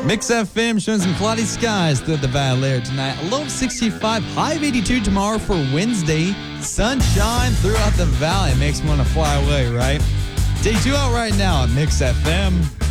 Mix FM showing some cloudy skies throughout the valley later tonight. A low of 65, high of 82 tomorrow for Wednesday. Sunshine throughout the valley. Makes me want to fly away, right? Day 2 out right now at Mix FM.